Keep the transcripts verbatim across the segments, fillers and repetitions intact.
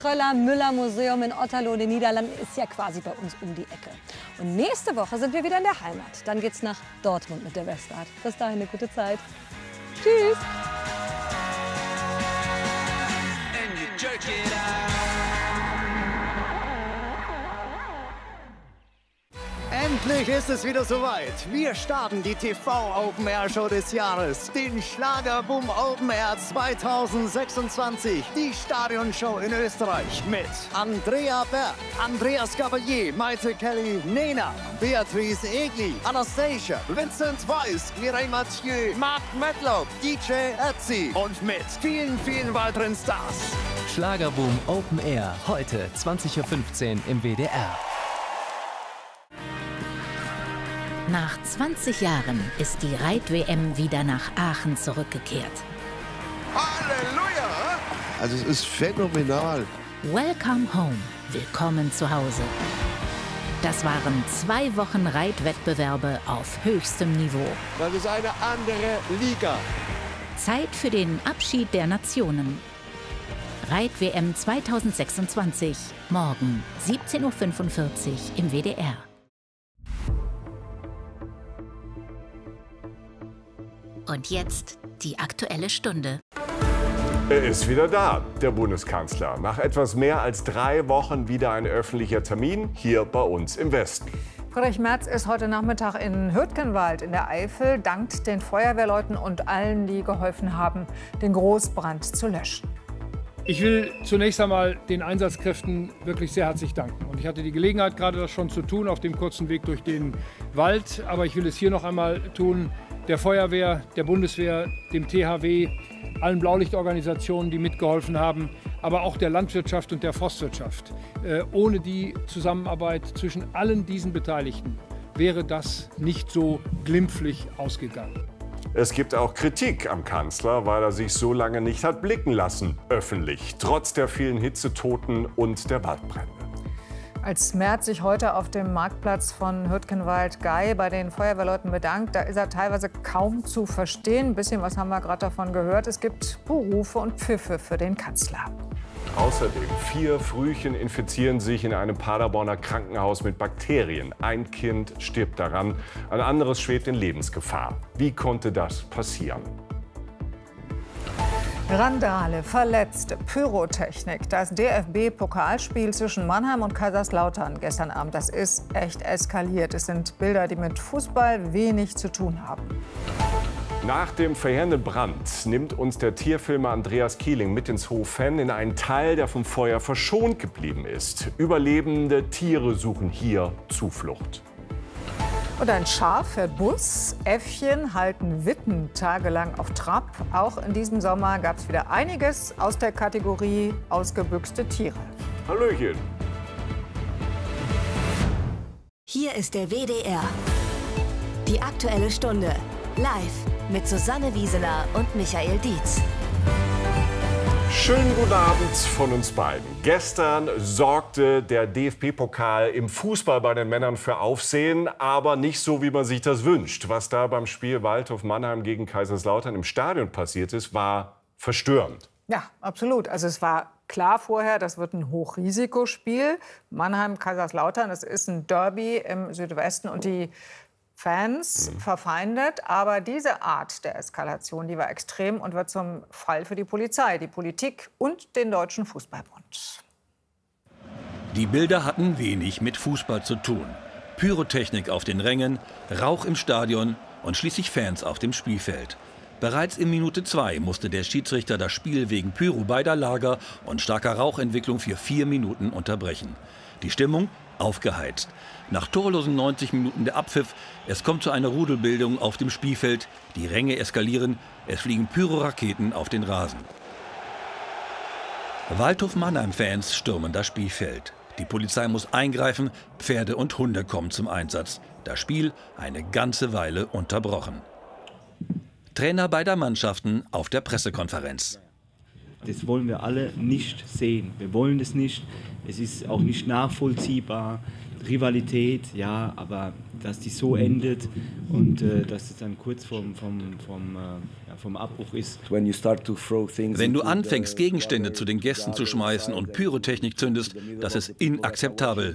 Kröller-Müller-Museum in Otterlo in den Niederlanden ist ja quasi bei uns um die Ecke. Und nächste Woche sind wir wieder in der Heimat. Dann geht's nach Dortmund mit der Westart. Bis dahin eine gute Zeit. Tschüss! Endlich ist es wieder soweit. Wir starten die T V-Open-Air-Show des Jahres, den Schlagerboom Open Air zweitausendsechsundzwanzig. Die Stadionshow in Österreich mit Andrea Berg, Andreas Gabalier, Maite Kelly, Nena, Beatrice Egli, Anastasia, Vincent Weiss, Mireille Mathieu, Mark Medlock, D J Ötzi und mit vielen, vielen weiteren Stars. Schlagerboom Open Air, heute zwanzig Uhr fünfzehn im W D R. Nach zwanzig Jahren ist die Reit-W M wieder nach Aachen zurückgekehrt. Halleluja! Also es ist phänomenal. Welcome home, willkommen zu Hause. Das waren zwei Wochen Reitwettbewerbe auf höchstem Niveau. Das ist eine andere Liga. Zeit für den Abschied der Nationen. Reit-W M zweitausendsechsundzwanzig, morgen siebzehn Uhr fünfundvierzig im W D R. Und jetzt die Aktuelle Stunde. Er ist wieder da, der Bundeskanzler. Nach etwas mehr als drei Wochen wieder ein öffentlicher Termin hier bei uns im Westen. Friedrich Merz ist heute Nachmittag in Hürtgenwald in der Eifel, dankt den Feuerwehrleuten und allen, die geholfen haben, den Großbrand zu löschen. Ich will zunächst einmal den Einsatzkräften wirklich sehr herzlich danken. Und ich hatte die Gelegenheit, gerade das schon zu tun, auf dem kurzen Weg durch den Wald. Aber ich will es hier noch einmal tun. Der Feuerwehr, der Bundeswehr, dem T H W, allen Blaulichtorganisationen, die mitgeholfen haben, aber auch der Landwirtschaft und der Forstwirtschaft. Äh, ohne die Zusammenarbeit zwischen allen diesen Beteiligten wäre das nicht so glimpflich ausgegangen. Es gibt auch Kritik am Kanzler, weil er sich so lange nicht hat blicken lassen, öffentlich, trotz der vielen Hitzetoten und der Waldbrände. Als Merz sich heute auf dem Marktplatz von Hürtgenwald-Gey bei den Feuerwehrleuten bedankt, da ist er teilweise kaum zu verstehen. Ein bisschen was haben wir gerade davon gehört. Es gibt Buhrufe und Pfiffe für den Kanzler. Außerdem, vier Frühchen infizieren sich in einem Paderborner Krankenhaus mit Bakterien. Ein Kind stirbt daran, ein anderes schwebt in Lebensgefahr. Wie konnte das passieren? Randale, Verletzte, Pyrotechnik. Das D F B-Pokalspiel zwischen Mannheim und Kaiserslautern gestern Abend, das ist echt eskaliert. Es sind Bilder, die mit Fußball wenig zu tun haben. Nach dem verheerenden Brand nimmt uns der Tierfilmer Andreas Kieling mit ins Hofen in einen Teil, der vom Feuer verschont geblieben ist. Überlebende Tiere suchen hier Zuflucht. Und ein Schaf fährt Bus, Äffchen halten Witten tagelang auf Trab. Auch in diesem Sommer gab es wieder einiges aus der Kategorie ausgebüxte Tiere. Hallöchen! Hier ist der W D R. Die Aktuelle Stunde. Live mit Susanne Wieseler und Michael Dietz. Schönen guten Abend von uns beiden. Gestern sorgte der D F B-Pokal im Fußball bei den Männern für Aufsehen, aber nicht so, wie man sich das wünscht. Was da beim Spiel Waldhof Mannheim gegen Kaiserslautern im Stadion passiert ist, war verstörend. Ja, absolut. Also es war klar vorher, das wird ein Hochrisikospiel. Mannheim-Kaiserslautern, das ist ein Derby im Südwesten und die Fans verfeindet, aber diese Art der Eskalation, die war extrem und wird zum Fall für die Polizei, die Politik und den Deutschen Fußballbund. Die Bilder hatten wenig mit Fußball zu tun. Pyrotechnik auf den Rängen, Rauch im Stadion und schließlich Fans auf dem Spielfeld. Bereits in Minute zwei musste der Schiedsrichter das Spiel wegen Pyro beider Lager und starker Rauchentwicklung für vier Minuten unterbrechen. Die Stimmung aufgeheizt. Nach torlosen neunzig Minuten der Abpfiff, es kommt zu einer Rudelbildung auf dem Spielfeld, die Ränge eskalieren, es fliegen Pyroraketen auf den Rasen. Waldhof Mannheim-Fans stürmen das Spielfeld. Die Polizei muss eingreifen, Pferde und Hunde kommen zum Einsatz. Das Spiel eine ganze Weile unterbrochen. Trainer beider Mannschaften auf der Pressekonferenz. Das wollen wir alle nicht sehen. Wir wollen das nicht. Es ist auch nicht nachvollziehbar. Rivalität, ja, aber dass die so endet und äh, dass es dann kurz vom, vom, vom, äh, ja, vom Abbruch ist. Wenn du anfängst, Gegenstände zu den Gästen zu schmeißen und Pyrotechnik zündest, das ist inakzeptabel.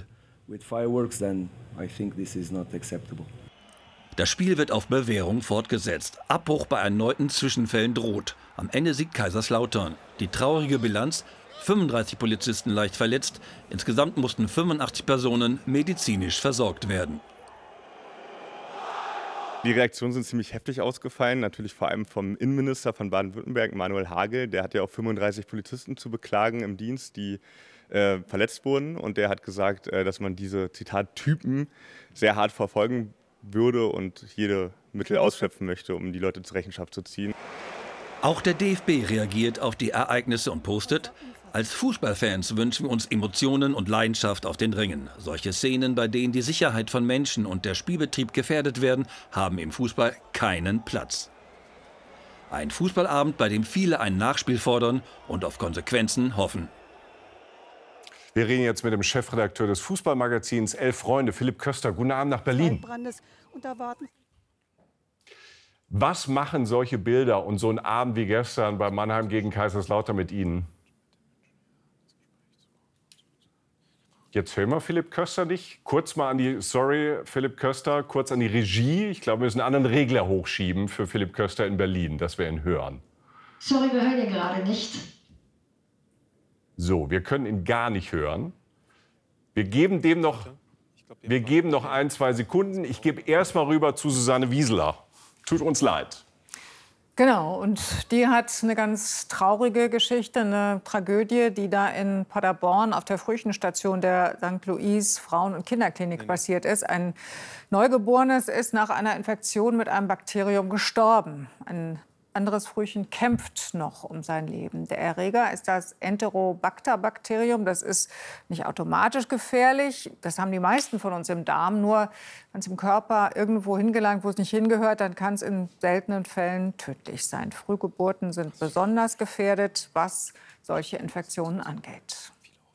Das Spiel wird auf Bewährung fortgesetzt. Abbruch bei erneuten Zwischenfällen droht. Am Ende siegt Kaiserslautern. Die traurige Bilanz: fünfunddreißig Polizisten leicht verletzt. Insgesamt mussten fünfundachtzig Personen medizinisch versorgt werden. Die Reaktionen sind ziemlich heftig ausgefallen, natürlich vor allem vom Innenminister von Baden-Württemberg, Manuel Hagel. Der hat ja auch fünfunddreißig Polizisten zu beklagen im Dienst, die äh, verletzt wurden. Und der hat gesagt, äh, dass man diese, Zitat, Typen sehr hart verfolgen würde und jede Mittel ausschöpfen möchte, um die Leute zur Rechenschaft zu ziehen. Auch der D F B reagiert auf die Ereignisse und postet: Als Fußballfans wünschen wir uns Emotionen und Leidenschaft auf den Rängen. Solche Szenen, bei denen die Sicherheit von Menschen und der Spielbetrieb gefährdet werden, haben im Fußball keinen Platz. Ein Fußballabend, bei dem viele ein Nachspiel fordern und auf Konsequenzen hoffen. Wir reden jetzt mit dem Chefredakteur des Fußballmagazins Elf Freunde, Philipp Köster. Guten Abend nach Berlin. Was machen solche Bilder und so ein Abend wie gestern bei Mannheim gegen Kaiserslautern mit Ihnen? Jetzt hören wir Philipp Köster nicht. Kurz mal an die, sorry Philipp Köster, kurz an die Regie. Ich glaube, wir müssen einen anderen Regler hochschieben für Philipp Köster in Berlin, dass wir ihn hören. Sorry, wir hören ihn gerade nicht. So, wir können ihn gar nicht hören. Wir geben dem noch, wir geben noch ein, zwei Sekunden. Ich gebe erst mal rüber zu Susanne Wieseler. Tut uns leid. Genau, und die hat eine ganz traurige Geschichte, eine Tragödie, die da in Paderborn auf der Frühchenstation der Sankt Louis Frauen- und Kinderklinik passiert ist. Ein Neugeborenes ist nach einer Infektion mit einem Bakterium gestorben. Ein anderes Frühchen kämpft noch um sein Leben. Der Erreger ist das Enterobacter-Bakterium. Das ist nicht automatisch gefährlich. Das haben die meisten von uns im Darm. Nur wenn es im Körper irgendwo hingelangt, wo es nicht hingehört, dann kann es in seltenen Fällen tödlich sein. Frühgeburten sind besonders gefährdet, was solche Infektionen angeht.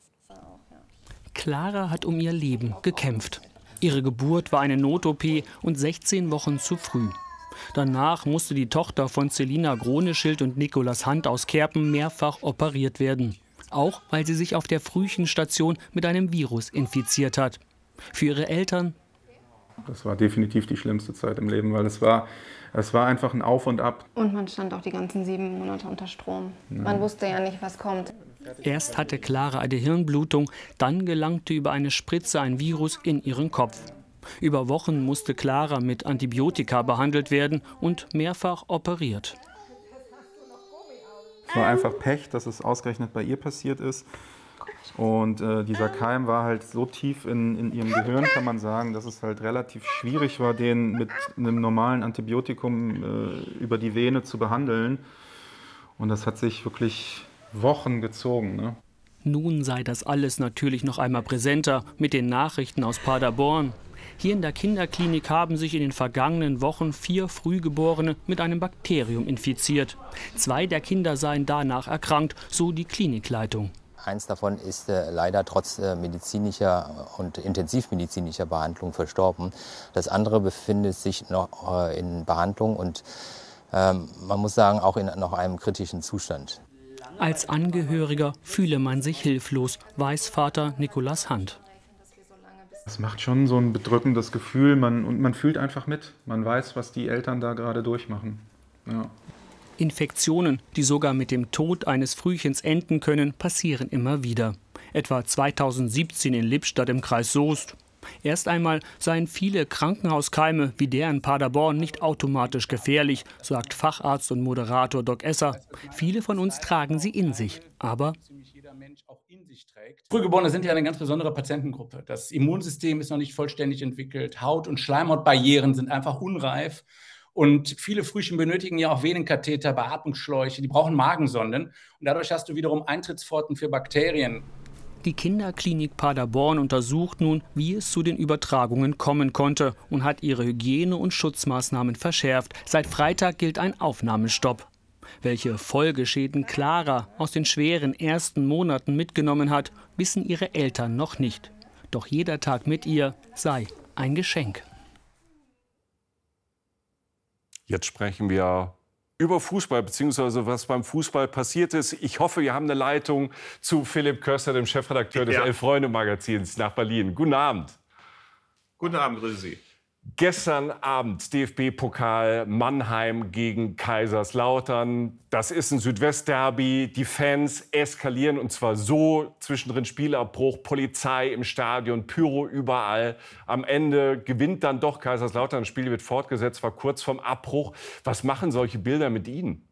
Clara hat um ihr Leben gekämpft. Ihre Geburt war eine Not-O P und sechzehn Wochen zu früh. Danach musste die Tochter von Celina Groneschild und Nikolas Hand aus Kerpen mehrfach operiert werden. Auch weil sie sich auf der Frühchenstation mit einem Virus infiziert hat. Für ihre Eltern: Das war definitiv die schlimmste Zeit im Leben, weil es war, es war einfach ein Auf und Ab. Und man stand auch die ganzen sieben Monate unter Strom. Ja. Man wusste ja nicht, was kommt. Erst hatte Clara eine Hirnblutung, dann gelangte über eine Spritze ein Virus in ihren Kopf. Über Wochen musste Clara mit Antibiotika behandelt werden und mehrfach operiert. Es war einfach Pech, dass es ausgerechnet bei ihr passiert ist. Und äh, dieser Keim war halt so tief in, in ihrem Gehirn, kann man sagen, dass es halt relativ schwierig war, den mit einem normalen Antibiotikum äh, über die Vene zu behandeln. Und das hat sich wirklich Wochen gezogen, ne? Nun sei das alles natürlich noch einmal präsenter mit den Nachrichten aus Paderborn. Hier in der Kinderklinik haben sich in den vergangenen Wochen vier Frühgeborene mit einem Bakterium infiziert. Zwei der Kinder seien danach erkrankt, so die Klinikleitung. Eins davon ist äh, leider trotz äh, medizinischer und intensivmedizinischer Behandlung verstorben. Das andere befindet sich noch äh, in Behandlung und ähm, man muss sagen, auch in noch einem kritischen Zustand. Als Angehöriger fühle man sich hilflos, weiß Vater Nikolas Hand. Es macht schon so ein bedrückendes Gefühl, man, und man fühlt einfach mit. Man weiß, was die Eltern da gerade durchmachen. Ja. Infektionen, die sogar mit dem Tod eines Frühchens enden können, passieren immer wieder. Etwa zweitausendsiebzehn in Lippstadt im Kreis Soest. Erst einmal seien viele Krankenhauskeime wie der in Paderborn nicht automatisch gefährlich, sagt Facharzt und Moderator Doc Esser. Viele von uns tragen sie in sich, aber Frühgeborene sind ja eine ganz besondere Patientengruppe. Das Immunsystem ist noch nicht vollständig entwickelt. Haut- und Schleimhautbarrieren sind einfach unreif. Und viele Frühchen benötigen ja auch Venenkatheter, Beatmungsschläuche, die brauchen Magensonden. Und dadurch hast du wiederum Eintrittspforten für Bakterien. Die Kinderklinik Paderborn untersucht nun, wie es zu den Übertragungen kommen konnte und hat ihre Hygiene- und Schutzmaßnahmen verschärft. Seit Freitag gilt ein Aufnahmestopp. Welche Folgeschäden Clara aus den schweren ersten Monaten mitgenommen hat, wissen ihre Eltern noch nicht. Doch jeder Tag mit ihr sei ein Geschenk. Jetzt sprechen wir über Fußball, beziehungsweise was beim Fußball passiert ist. Ich hoffe, wir haben eine Leitung zu Philipp Köster, dem Chefredakteur des Ja. Elf-Freunde-Magazins, nach Berlin. Guten Abend. Guten Abend, grüße Sie. Gestern Abend D F B-Pokal Mannheim gegen Kaiserslautern. Das ist ein Südwest-Derby. Die Fans eskalieren und zwar so, zwischendrin Spielabbruch, Polizei im Stadion, Pyro überall. Am Ende gewinnt dann doch Kaiserslautern. Das Spiel wird fortgesetzt, war kurz vorm Abbruch. Was machen solche Bilder mit Ihnen?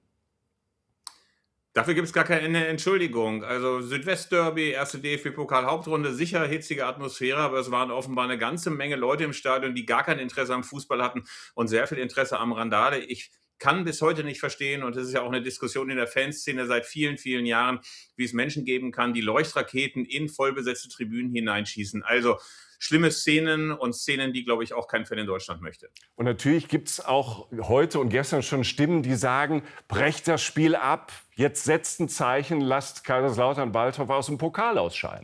Dafür gibt es gar keine Entschuldigung. Also Südwest-Derby, erste D F B-Pokal-Hauptrunde, sicher hitzige Atmosphäre, aber es waren offenbar eine ganze Menge Leute im Stadion, die gar kein Interesse am Fußball hatten und sehr viel Interesse am Randale. Ich kann bis heute nicht verstehen, und es ist ja auch eine Diskussion in der Fanszene seit vielen, vielen Jahren, wie es Menschen geben kann, die Leuchtraketen in vollbesetzte Tribünen hineinschießen. Also schlimme Szenen und Szenen, die, glaube ich, auch kein Fan in Deutschland möchte. Und natürlich gibt es auch heute und gestern schon Stimmen, die sagen, brecht das Spiel ab, jetzt setzt ein Zeichen, lasst Kaiserslautern-Waldhof aus dem Pokal ausscheiden.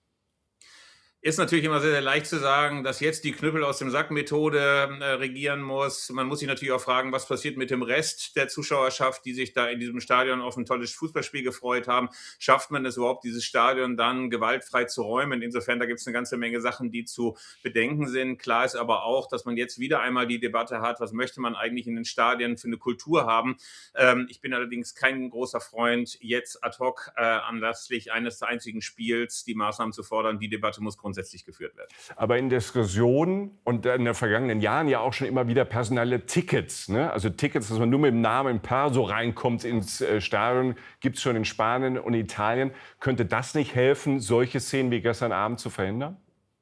Ist natürlich immer sehr, sehr leicht zu sagen, dass jetzt die Knüppel aus dem Sack-Methode äh, regieren muss. Man muss sich natürlich auch fragen, was passiert mit dem Rest der Zuschauerschaft, die sich da in diesem Stadion auf ein tolles Fußballspiel gefreut haben. Schafft man es überhaupt, dieses Stadion dann gewaltfrei zu räumen? Insofern, da gibt es eine ganze Menge Sachen, die zu bedenken sind. Klar ist aber auch, dass man jetzt wieder einmal die Debatte hat, was möchte man eigentlich in den Stadien für eine Kultur haben. Ähm, ich bin allerdings kein großer Freund, jetzt ad hoc äh, anlässlich eines einzigen Spiels die Maßnahmen zu fordern. Die Debatte muss grundsätzlich geführt werden. Aber in Diskussionen und in den vergangenen Jahren ja auch schon immer wieder personelle Tickets. Ne? Also Tickets, dass man nur mit dem Namen im Perso reinkommt ins äh, Stadion, gibt es schon in Spanien und Italien. Könnte das nicht helfen, solche Szenen wie gestern Abend zu verhindern?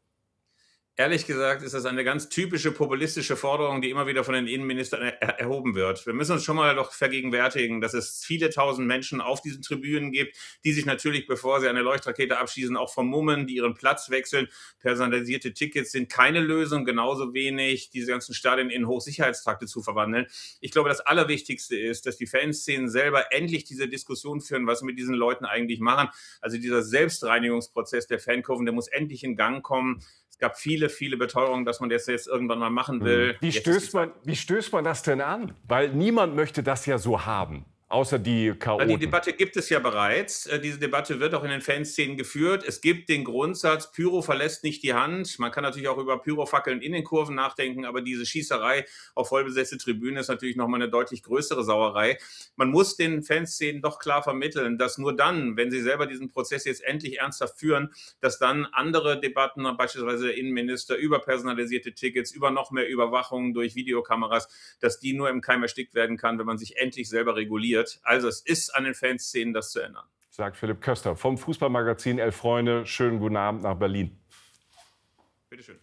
Ehrlich gesagt ist das eine ganz typische populistische Forderung, die immer wieder von den Innenministern er erhoben wird. Wir müssen uns schon mal doch vergegenwärtigen, dass es viele tausend Menschen auf diesen Tribünen gibt, die sich natürlich, bevor sie eine Leuchtrakete abschießen, auch vermummen, die ihren Platz wechseln. Personalisierte Tickets sind keine Lösung, genauso wenig diese ganzen Stadien in Hochsicherheitstrakte zu verwandeln. Ich glaube, das Allerwichtigste ist, dass die Fanszenen selber endlich diese Diskussion führen, was sie mit diesen Leuten eigentlich machen. Also dieser Selbstreinigungsprozess der Fankurven, der muss endlich in Gang kommen. Es gab viele, viele Beteuerungen, dass man das jetzt irgendwann mal machen will. Wie stößt man, wie stößt man das denn an? Weil niemand möchte das ja so haben. Außer die Chaoten. Die Debatte gibt es ja bereits. Diese Debatte wird auch in den Fanszenen geführt. Es gibt den Grundsatz, Pyro verlässt nicht die Hand. Man kann natürlich auch über Pyrofackeln in den Kurven nachdenken, aber diese Schießerei auf vollbesetzte Tribünen ist natürlich noch mal eine deutlich größere Sauerei. Man muss den Fanszenen doch klar vermitteln, dass nur dann, wenn sie selber diesen Prozess jetzt endlich ernsthaft führen, dass dann andere Debatten, beispielsweise der Innenminister, über personalisierte Tickets, über noch mehr Überwachung durch Videokameras, dass die nur im Keim erstickt werden kann, wenn man sich endlich selber reguliert. Also es ist an den Fanszenen, das zu ändern. Sagt Philipp Köster vom Fußballmagazin Elf Freunde. Schönen guten Abend nach Berlin. Bitte schön.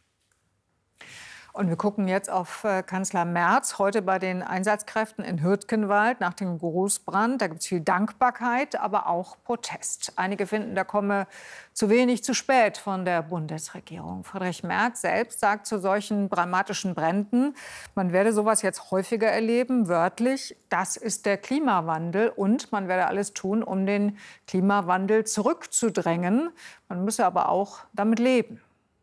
Und wir gucken jetzt auf äh, Kanzler Merz, heute bei den Einsatzkräften in Hürtgenwald nach dem Großbrand. Da gibt es viel Dankbarkeit, aber auch Protest. Einige finden, da komme zu wenig, zu spät von der Bundesregierung. Friedrich Merz selbst sagt zu solchen dramatischen Bränden, man werde sowas jetzt häufiger erleben, wörtlich, das ist der Klimawandel und man werde alles tun, um den Klimawandel zurückzudrängen. Man müsse aber auch damit leben.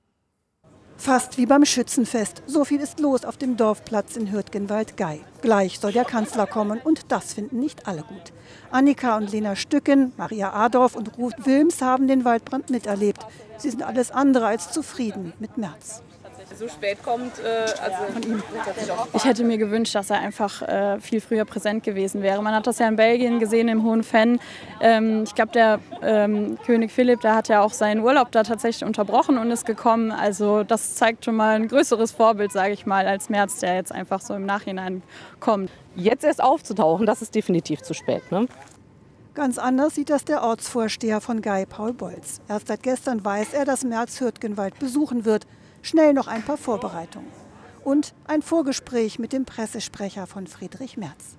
Fast wie beim Schützenfest. So viel ist los auf dem Dorfplatz in Hürtgenwald-Gei. Gleich soll der Kanzler kommen und das finden nicht alle gut. Annika und Lena Stücken, Maria Adorf und Ruth Wilms haben den Waldbrand miterlebt. Sie sind alles andere als zufrieden mit Merz. So spät kommt, äh, also von ihm. Ich hätte mir gewünscht, dass er einfach äh, viel früher präsent gewesen wäre. Man hat das ja in Belgien gesehen, im Hohen Venn. Ähm, ich glaube, der ähm, König Philipp, der hat ja auch seinen Urlaub da tatsächlich unterbrochen und ist gekommen. Also das zeigt schon mal ein größeres Vorbild, sage ich mal, als Merz, der jetzt einfach so im Nachhinein kommt. Jetzt erst aufzutauchen, das ist definitiv zu spät, ne? Ganz anders sieht das der Ortsvorsteher von Gei, Paul Bolz. Erst seit gestern weiß er, dass Merz Hürtgenwald besuchen wird. Schnell noch ein paar Vorbereitungen. Und ein Vorgespräch mit dem Pressesprecher von Friedrich Merz.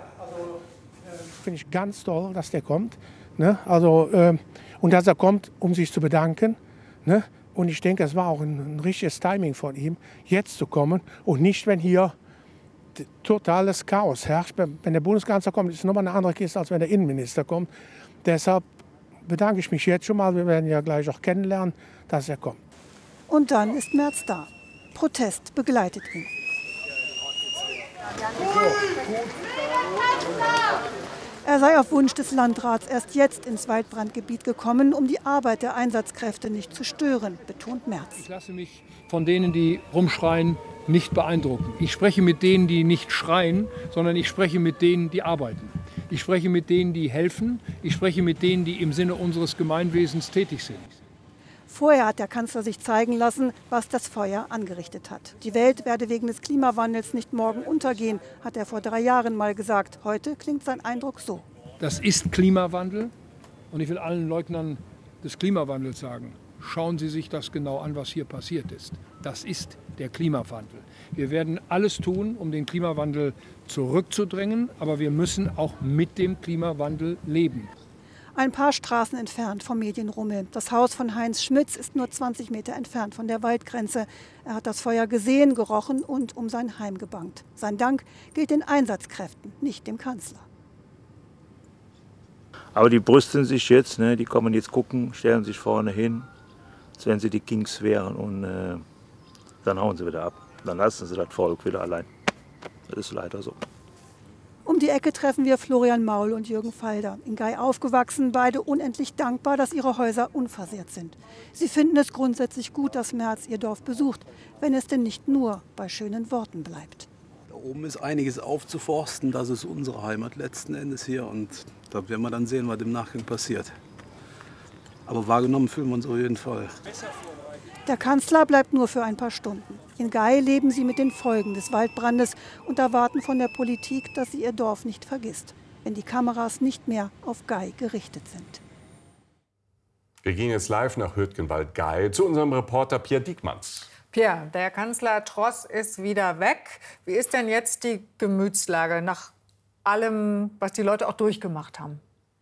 Finde ich ganz toll, dass der kommt. Ne? Also, äh, und dass er kommt, um sich zu bedanken. Ne? Und ich denke, es war auch ein, ein richtiges Timing von ihm, jetzt zu kommen. Und nicht, wenn hier totales Chaos herrscht. Wenn der Bundeskanzler kommt, ist es nochmal eine andere Kiste, als wenn der Innenminister kommt. Deshalb bedanke ich mich jetzt schon mal. Wir werden ja gleich auch kennenlernen, dass er kommt. Und dann ist Merz da. Protest begleitet ihn. Er sei auf Wunsch des Landrats erst jetzt ins Waldbrandgebiet gekommen, um die Arbeit der Einsatzkräfte nicht zu stören, betont Merz. Ich lasse mich von denen, die rumschreien, nicht beeindrucken. Ich spreche mit denen, die nicht schreien, sondern ich spreche mit denen, die arbeiten. Ich spreche mit denen, die helfen. Ich spreche mit denen, die im Sinne unseres Gemeinwesens tätig sind. Vorher hat der Kanzler sich zeigen lassen, was das Feuer angerichtet hat. Die Welt werde wegen des Klimawandels nicht morgen untergehen, hat er vor drei Jahren mal gesagt. Heute klingt sein Eindruck so. Das ist Klimawandel. Und ich will allen Leugnern des Klimawandels sagen, schauen Sie sich das genau an, was hier passiert ist. Das ist der Klimawandel. Wir werden alles tun, um den Klimawandel zurückzudrängen, aber wir müssen auch mit dem Klimawandel leben. Ein paar Straßen entfernt vom Medienrummel. Das Haus von Heinz Schmitz ist nur zwanzig Meter entfernt von der Waldgrenze. Er hat das Feuer gesehen, gerochen und um sein Heim gebangt. Sein Dank gilt den Einsatzkräften, nicht dem Kanzler. Aber die brüsten sich jetzt, ne? Die kommen jetzt gucken, stellen sich vorne hin, als wenn sie die Kings wären und äh, dann hauen sie wieder ab. Dann lassen sie das Volk wieder allein. Das ist leider so. Um die Ecke treffen wir Florian Maul und Jürgen Falder. In Gay aufgewachsen, beide unendlich dankbar, dass ihre Häuser unversehrt sind. Sie finden es grundsätzlich gut, dass Merz ihr Dorf besucht, wenn es denn nicht nur bei schönen Worten bleibt. Da oben ist einiges aufzuforsten, das ist unsere Heimat letzten Endes hier und da werden wir dann sehen, was im Nachgang passiert. Aber wahrgenommen fühlen wir uns auf jeden Fall. Der Kanzler bleibt nur für ein paar Stunden. In Gay leben sie mit den Folgen des Waldbrandes und erwarten von der Politik, dass sie ihr Dorf nicht vergisst, wenn die Kameras nicht mehr auf Gay gerichtet sind. Wir gehen jetzt live nach Hürtgenwald-Gay zu unserem Reporter Pierre Diekmanns. Pierre, der Kanzler Tross ist wieder weg. Wie ist denn jetzt die Gemütslage nach allem, was die Leute auch durchgemacht haben?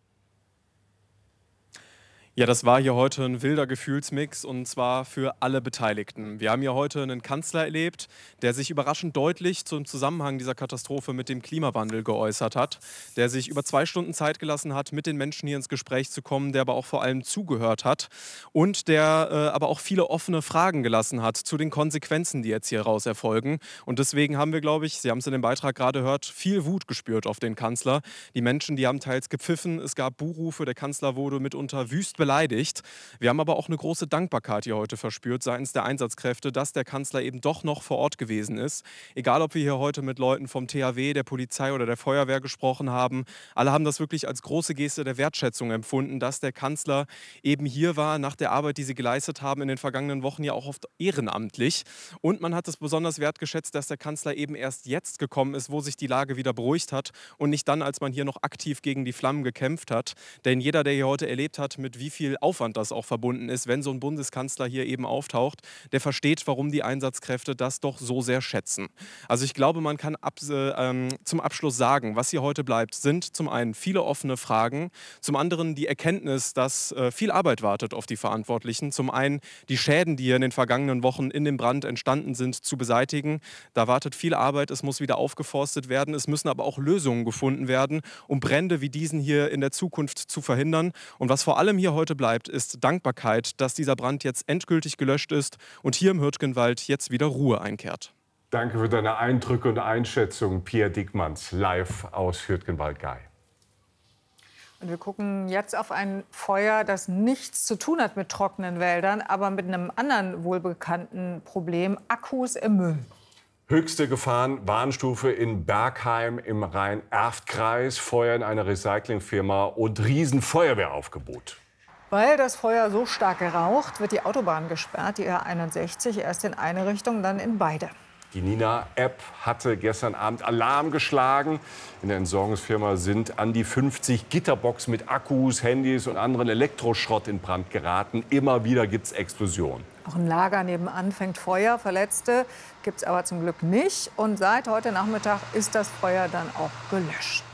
Ja, das war hier heute ein wilder Gefühlsmix und zwar für alle Beteiligten. Wir haben hier heute einen Kanzler erlebt, der sich überraschend deutlich zum Zusammenhang dieser Katastrophe mit dem Klimawandel geäußert hat, der sich über zwei Stunden Zeit gelassen hat, mit den Menschen hier ins Gespräch zu kommen, der aber auch vor allem zugehört hat und der äh, aber auch viele offene Fragen gelassen hat zu den Konsequenzen, die jetzt hier raus erfolgen. Und deswegen haben wir, glaube ich, Sie haben es in dem Beitrag gerade gehört, viel Wut gespürt auf den Kanzler. Die Menschen, die haben teils gepfiffen, es gab Buhrufe, der Kanzler wurde mitunter wüst beleidigt. Wir haben aber auch eine große Dankbarkeit hier heute verspürt seitens der Einsatzkräfte, dass der Kanzler eben doch noch vor Ort gewesen ist. Egal, ob wir hier heute mit Leuten vom T H W, der Polizei oder der Feuerwehr gesprochen haben, alle haben das wirklich als große Geste der Wertschätzung empfunden, dass der Kanzler eben hier war, nach der Arbeit, die sie geleistet haben in den vergangenen Wochen, ja auch oft ehrenamtlich. Und man hat es besonders wertgeschätzt, dass der Kanzler eben erst jetzt gekommen ist, wo sich die Lage wieder beruhigt hat und nicht dann, als man hier noch aktiv gegen die Flammen gekämpft hat. Denn jeder, der hier heute erlebt hat, mit wie viel Aufwand das auch verbunden ist, wenn so ein Bundeskanzler hier eben auftaucht, der versteht, warum die Einsatzkräfte das doch so sehr schätzen. Also ich glaube, man kann ab, äh, ähm, zum Abschluss sagen, was hier heute bleibt, sind zum einen viele offene Fragen, zum anderen die Erkenntnis, dass äh, viel Arbeit wartet auf die Verantwortlichen, zum einen die Schäden, die hier in den vergangenen Wochen in dem Brand entstanden sind, zu beseitigen. Da wartet viel Arbeit, es muss wieder aufgeforstet werden, es müssen aber auch Lösungen gefunden werden, um Brände wie diesen hier in der Zukunft zu verhindern. Und was vor allem hier heute bleibt, ist Dankbarkeit, dass dieser Brand jetzt endgültig gelöscht ist und hier im Hürtgenwald jetzt wieder Ruhe einkehrt. Danke für deine Eindrücke und Einschätzung, Pierre Diekmanns, live aus Hürtgenwald-Gay. Und wir gucken jetzt auf ein Feuer, das nichts zu tun hat mit trockenen Wäldern, aber mit einem anderen wohlbekannten Problem: Akkus im Müll. Höchste Gefahrenwarnstufe in Bergheim im Rhein-Erft-Kreis, Feuer in einer Recyclingfirma und Riesenfeuerwehraufgebot. Weil das Feuer so stark raucht, wird die Autobahn gesperrt, die R einundsechzig, erst in eine Richtung, dann in beide. Die Nina-App hatte gestern Abend Alarm geschlagen. In der Entsorgungsfirma sind an die fünfzig Gitterboxen mit Akkus, Handys und anderen Elektroschrott in Brand geraten. Immer wieder gibt es Explosionen. Auch ein Lager nebenan fängt Feuer. Verletzte gibt es aber zum Glück nicht. Und seit heute Nachmittag ist das Feuer dann auch gelöscht.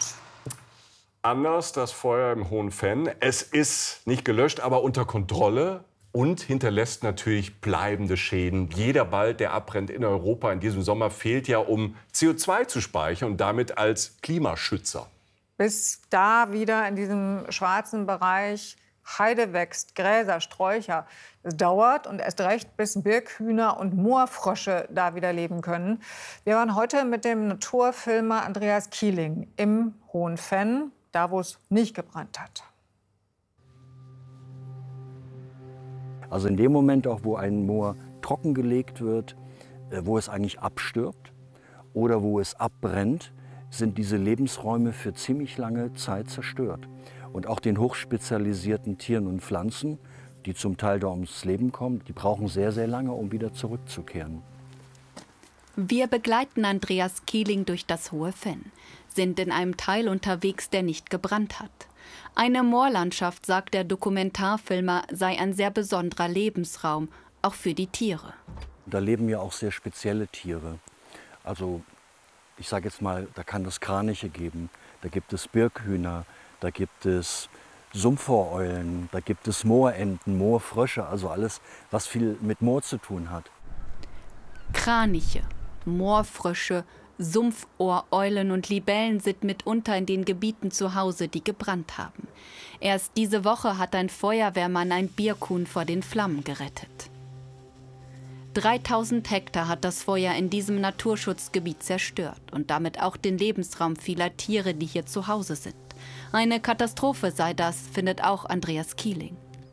Anders das Feuer im Hohenfenn. Es ist nicht gelöscht, aber unter Kontrolle und hinterlässt natürlich bleibende Schäden. Jeder Wald, der abbrennt in Europa in diesem Sommer, fehlt ja, um C O zwei zu speichern und damit als Klimaschützer. Bis da wieder in diesem schwarzen Bereich Heide wächst, Gräser, Sträucher. Es dauert und erst recht, bis Birkhühner und Moorfrösche da wieder leben können. Wir waren heute mit dem Naturfilmer Andreas Kieling im Hohen Venn, da wo es nicht gebrannt hat. Also in dem Moment auch, wo ein Moor trockengelegt wird, wo es eigentlich abstirbt oder wo es abbrennt, sind diese Lebensräume für ziemlich lange Zeit zerstört. Und auch den hochspezialisierten Tieren und Pflanzen, die zum Teil da ums Leben kommen, die brauchen sehr, sehr lange, um wieder zurückzukehren. Wir begleiten Andreas Kieling durch das Hohe Venn, sind in einem Teil unterwegs, der nicht gebrannt hat. Eine Moorlandschaft, sagt der Dokumentarfilmer, sei ein sehr besonderer Lebensraum, auch für die Tiere. Da leben ja auch sehr spezielle Tiere. Also ich sage jetzt mal, da kann es Kraniche geben, da gibt es Birkhühner, da gibt es Sumpfohreulen, da gibt es Moorenten, Moorfrösche, also alles, was viel mit Moor zu tun hat. Kraniche, Moorfrösche, Sumpfohreulen und Libellen sind mitunter in den Gebieten zu Hause, die gebrannt haben. Erst diese Woche hat ein Feuerwehrmann ein Birkhuhn vor den Flammen gerettet. dreitausend Hektar hat das Feuer in diesem Naturschutzgebiet zerstört und damit auch den Lebensraum vieler Tiere, die hier zu Hause sind. Eine Katastrophe sei das, findet auch Andreas Kieling.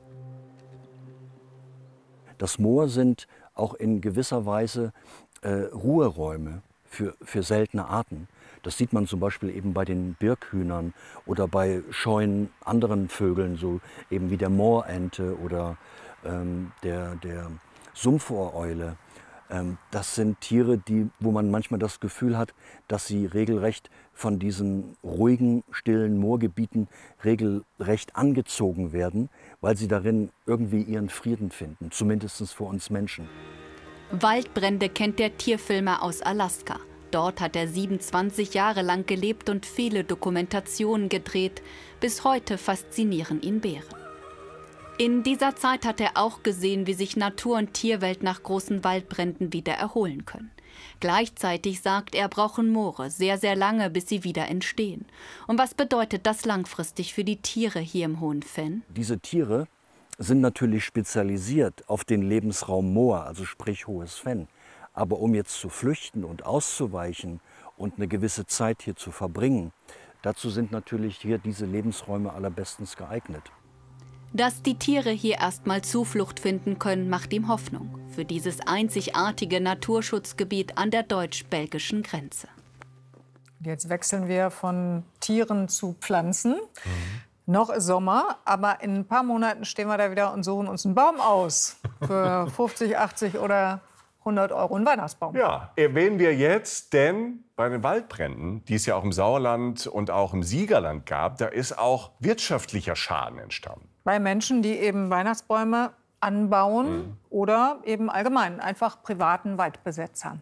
Das Moor sind auch in gewisser Weise äh, Ruheräume für, für seltene Arten. Das sieht man zum Beispiel eben bei den Birkhühnern oder bei scheuen anderen Vögeln, so eben wie der Moorente oder ähm, der, der Sumpfohreule. Ähm, das sind Tiere, die, wo man manchmal das Gefühl hat, dass sie regelrecht von diesen ruhigen, stillen Moorgebieten regelrecht angezogen werden, weil sie darin irgendwie ihren Frieden finden, zumindest für uns Menschen. Waldbrände kennt der Tierfilmer aus Alaska. Dort hat er siebenundzwanzig Jahre lang gelebt und viele Dokumentationen gedreht. Bis heute faszinieren ihn Bären. In dieser Zeit hat er auch gesehen, wie sich Natur- und Tierwelt nach großen Waldbränden wieder erholen können. Gleichzeitig sagt er, brauchen Moore sehr, sehr lange, bis sie wieder entstehen. Und was bedeutet das langfristig für die Tiere hier im Hohen Venn? Diese Tiere sind natürlich spezialisiert auf den Lebensraum Moor, also sprich Hohes Venn. Aber um jetzt zu flüchten und auszuweichen und eine gewisse Zeit hier zu verbringen, dazu sind natürlich hier diese Lebensräume allerbestens geeignet. Dass die Tiere hier erstmal Zuflucht finden können, macht ihm Hoffnung für dieses einzigartige Naturschutzgebiet an der deutsch-belgischen Grenze. Jetzt wechseln wir von Tieren zu Pflanzen. Mhm. Noch ist Sommer, aber in ein paar Monaten stehen wir da wieder und suchen uns einen Baum aus. Für fünfzig, achtzig oder hundert Euro einen Weihnachtsbaum. Ja, erwähnen wir jetzt, denn bei den Waldbränden, die es ja auch im Sauerland und auch im Siegerland gab, da ist auch wirtschaftlicher Schaden entstanden. Bei Menschen, die eben Weihnachtsbäume anbauen mhm. oder eben allgemein einfach privaten Waldbesitzern.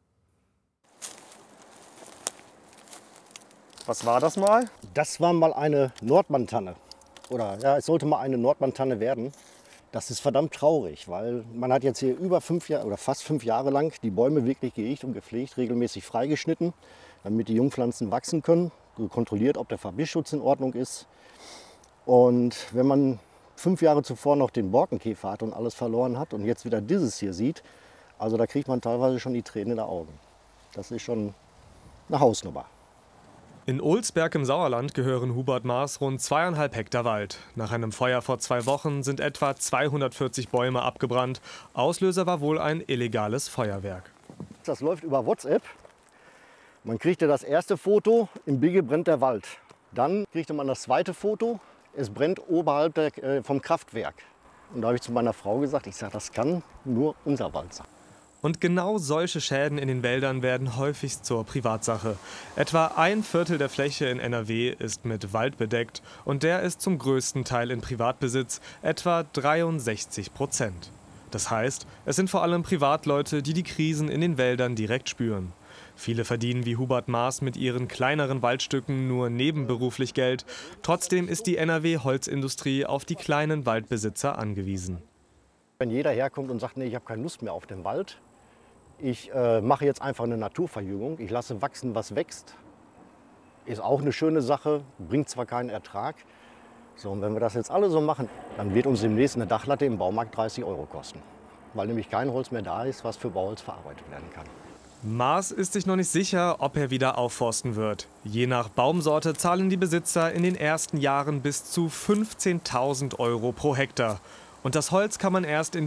Was war das mal? Das war mal eine Nordmantanne. Oder ja, es sollte mal eine Nordmantanne werden. Das ist verdammt traurig, weil man hat jetzt hier über fünf Jahre oder fast fünf Jahre lang die Bäume wirklich gehegt und gepflegt, regelmäßig freigeschnitten, damit die Jungpflanzen wachsen können, kontrolliert, ob der Verbissschutz in Ordnung ist. Und wenn man fünf Jahre zuvor noch den Borkenkäfer hat und alles verloren hat und jetzt wieder dieses hier sieht, also da kriegt man teilweise schon die Tränen in den Augen. Das ist schon eine Hausnummer. In Olsberg im Sauerland gehören Hubert Maas rund zweieinhalb Hektar Wald. Nach einem Feuer vor zwei Wochen sind etwa zweihundertvierzig Bäume abgebrannt. Auslöser war wohl ein illegales Feuerwerk. Das läuft über WhatsApp. Man kriegte das erste Foto, im Bigge brennt der Wald. Dann kriegte man das zweite Foto, es brennt oberhalb der, äh, vom Kraftwerk. Und da habe ich zu meiner Frau gesagt, ich sage, das kann nur unser Wald sein. Und genau solche Schäden in den Wäldern werden häufigst zur Privatsache. Etwa ein Viertel der Fläche in N R W ist mit Wald bedeckt und der ist zum größten Teil in Privatbesitz, etwa dreiundsechzig Prozent. Das heißt, es sind vor allem Privatleute, die die Krisen in den Wäldern direkt spüren. Viele verdienen wie Hubert Maas mit ihren kleineren Waldstücken nur nebenberuflich Geld. Trotzdem ist die N R W-Holzindustrie auf die kleinen Waldbesitzer angewiesen. Wenn jeder herkommt und sagt, nee, ich habe keine Lust mehr auf den Wald, ich äh, mache jetzt einfach eine Naturverjüngung, ich lasse wachsen, was wächst, ist auch eine schöne Sache, bringt zwar keinen Ertrag, So, und wenn wir das jetzt alle so machen, dann wird uns demnächst eine Dachlatte im Baumarkt dreißig Euro kosten. Weil nämlich kein Holz mehr da ist, was für Bauholz verarbeitet werden kann. Maas ist sich noch nicht sicher, ob er wieder aufforsten wird. Je nach Baumsorte zahlen die Besitzer in den ersten Jahren bis zu fünfzehntausend Euro pro Hektar. Und das Holz kann man erst in